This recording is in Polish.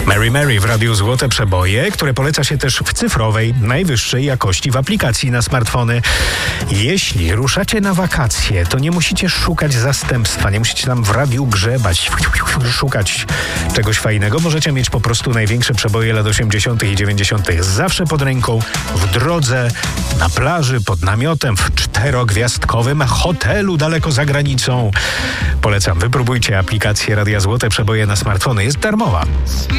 Mary Mary w Radiu Złote Przeboje, które poleca się też w cyfrowej, najwyższej jakości w aplikacji na smartfony. Jeśli ruszacie na wakacje, to nie musicie szukać zastępstwa, nie musicie tam w radiu grzebać, szukać czegoś fajnego. Możecie mieć po prostu największe przeboje lat 80. i 90. zawsze pod ręką, w drodze, na plaży, pod namiotem, w 4-gwiazdkowym hotelu daleko za granicą. Polecam, wypróbujcie aplikację Radia Złote Przeboje na smartfony. Jest darmowa.